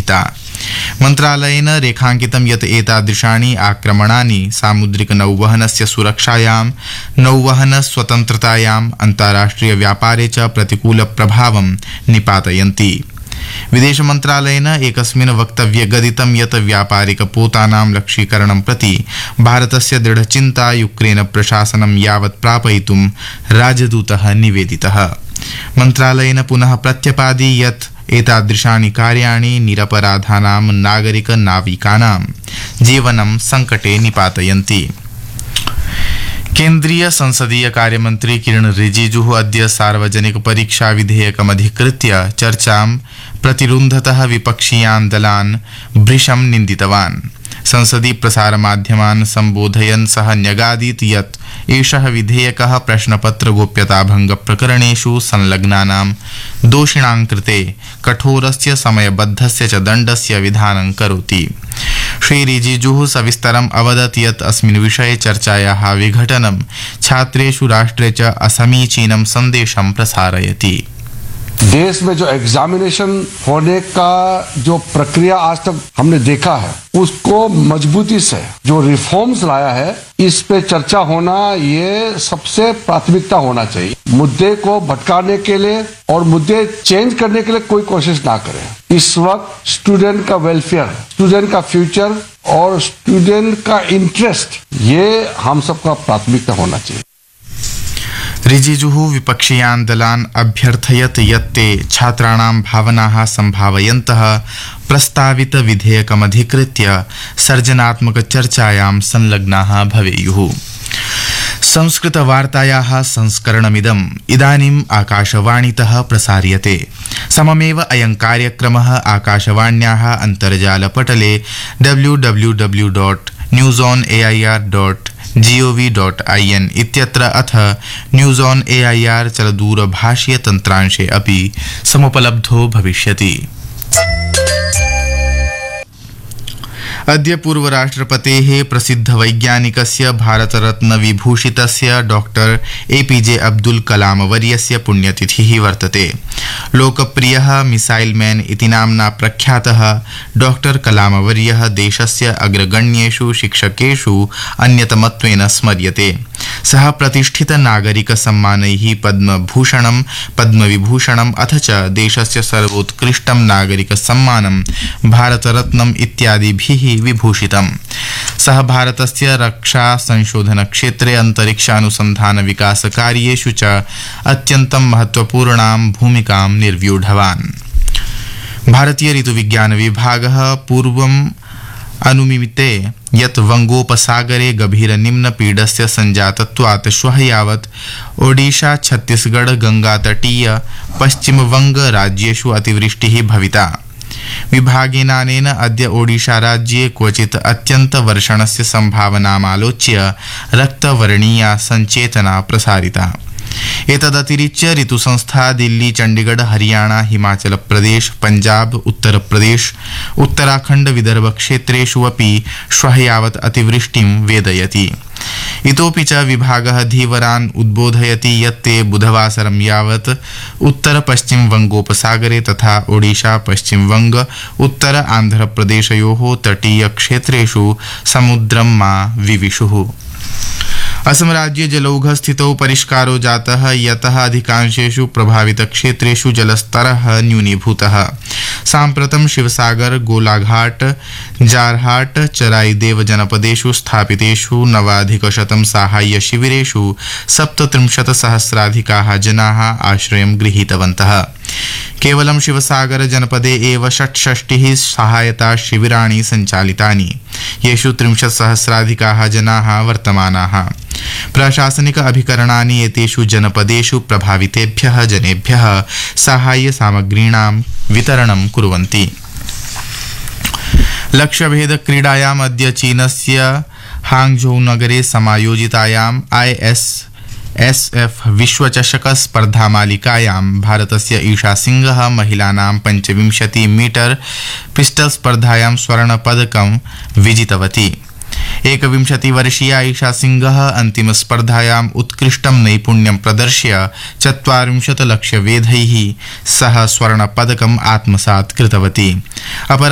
विहिता। मन्त्रालयेन रेखांकितं यत् एतादृशानि आक्रमणानि सामुद्रिकनौवहनस्य सुरक्षायां, नौवहन स्वतन्त्रतायाम्, अन्ताराष्ट्रिय व्यापारे च प्रतिकूलप्रभावं निपातयन्ति। विदेश मन्त्रालयेन एकस्मिन् वक्तव्ये गदितं यत् व्यापारिकपोतानां लक्ष्यीकरणं प्रति भारतस्य दृढचिन्ता यूक्रेन प्रशासनं यावत् प्रापयितुं राजदूतः निवेदितः। मन्त्रालयेन पुनः प्रत्यपादि यत् एतादृशानि कार्याणि निरपराधानां नागरिकनाविकानां जीवनं संकटे निपातयन्ति। केन्द्रीय संसदीय कार्यमन्त्री किरण रिजिजू अद्य सार्वजनिक परीक्षा विधेयकमधिकृत्य चर्चां प्रतिरुन्धतः विपक्षीयान् दलान् भृशं निन्दितवान्। संसदि प्रसारमाध्यमान् सम्बोधयन् सः न्यगादीत् यत् एषः विधेयकः प्रश्नपत्र गोप्यताभंग प्रकरणेषु संलग्नानां दोषिणां कृते कठोरस्य समयबद्धस्य च दण्डस्य विधानं करोति। श्री रिजिजू सविस्तरम् अवदत् यत् अस्मिन् विषये चर्चायाः विघटनं छात्रेषु राष्ट्रे च असमीचीनं सन्देशं प्रसारयति। देश में जो एग्जामिनेशन होने का जो प्रक्रिया आज तक हमने देखा है, उसको मजबूती से जो रिफॉर्म्स लाया है, इस पे चर्चा होना ये सबसे प्राथमिकता होना चाहिए। मुद्दे को भटकाने के लिए और मुद्दे चेंज करने के लिए कोई कोशिश ना करें। इस वक्त स्टूडेंट का वेलफेयर, स्टूडेंट का फ्यूचर और स्टूडेंट का इंटरेस्ट, ये हम सबका प्राथमिकता होना चाहिए। रिजिजू विपक्षीयान् दलान् अभ्यर्थयत् यत् ते छात्राणां भावनाः सम्भावयन्तः प्रस्तावित विधेयकमधिकृत्य सर्जनात्मक चर्चायां संलग्नाः भवेयुः। संस्कृतवार्तायाः संस्करणमिदम् इदानीम् आकाशवाणीतः प्रसार्यते। सममेव अयं कार्यक्रमः आकाशवाण्याः अन्तर्जालपटले www.newsonair.gov.in इत्यत्र अथ न्यूज़ ऑन एआईआर चलदूरभाषीय तन्त्रांशे अपि समुपलब्धो भविष्यति। अद्य पूर्वराष्ट्रपतेः प्रसिद्धवैज्ञानिकस्य भारतरत्न विभूषितस्य डॉक्टर एपीजे अब्दुल कलाम वर्यस्य पुण्यतिथिः वर्तते। लोकप्रियः मिसाइल मैन इति नाम्ना प्रख्यातः डॉक्टर कलाम वर्यः देशस्य अग्रगण्येषु शिक्षकेषु अन्यतमत्वेन स्मर्यते। सः प्रतिष्ठित नागरिक सम्मानैः पद्मभूषणं, पद्मविभूषणम् अथ च देशस्य सर्वोत्कृष्टं नागरिक सम्मानं भारतरत्नम् इत्यादिभिः विभूषितम्। सः भारतस्य रक्षा संशोधन क्षेत्रे अंतरिक्षानुसंधान विकास कार्येषु च अत्यन्तं महत्वपूर्णां भूमिकां निर्व्यूढवान्। भारतीय ऋतुविज्ञान विभागः पूर्वम् अनुमिते यत् वंगोपसागरे गभीर निम्नपीडस्य संजातत्वात् श्वः यावत् ओडिशा, छत्तीसगढ़, गंगातटीय पश्चिमवंग राज्येषु अतिवृष्टिः भविता। विभागेनानेन अद्य ओडिशा राज्ये क्वचित् अत्यन्तवर्षणस्य सम्भावनामालोच्य रक्तवर्णीया संचेतना प्रसारिता। एतदतिरिच्य ऋतुसंस्था दिल्ली, चंडीगढ़, हरियाणा, हिमाचल प्रदेश, पंजाब, उत्तर प्रदेश, उत्तराखंड, विदर्भ क्षेत्रेषु अपि श्वः यावत् अतिवृष्टिं वेदयति। इतोपि च विभागः धीवरान् उद्बोधयति यत् ते बुधवासरं यावत् उत्तर पश्चिम वंगोपसागरे तथा ओडिशा, पश्चिम वंग, उत्तर आंध्र प्रदेशयोः तटीय क्षेत्रेषु समुद्रं मा विविशुः। असम राज्ये जलौघ स्थितौ परिष्कारो जातः, यतः अधिकांशेषु प्रभावित क्षेत्रेषु जलस्तरः न्यूनीभूतः। साम्प्रतं शिवसागर, गोलाघाट, जारहाट, चराईदेव जनपदेषु स्थापितेषु 9,100 साहाय्य शिविरेषु 37,000 जनाः आश्रयं गृहीतवन्तः। केवलं शिवसागर जनपदे एव 66 सहायता शिविराणि सञ्चालितानि, येषु 30,000 जनाः वर्तमानाः। प्रशासनिक अभिकरणानि एतेषु जनपदेषु प्रभावितेभ्यः जनेभ्यः साहाय्य सामग्रीणां वितरणं कुर्वन्ति। लक्ष्यभेद क्रीडायाम् अद्य चीनस्य हांगझौ नगरे समायोजितायाम् ISSF विश्वचषक स्पर्धामालिकायां भारतस्य ईशा सिंहः महिलानां 25 मीटर पिस्टल स्पर्धायां स्वर्णपदकं विजितवती। 21 वर्षीया ईशा सिंहः अंतिम स्पर्धायाम् उत्कृष्टं नैपुण्यं प्रदर्श्य 40 लक्ष्यवेधैः सह स्वर्णपदकम् आत्मसात् कृतवती।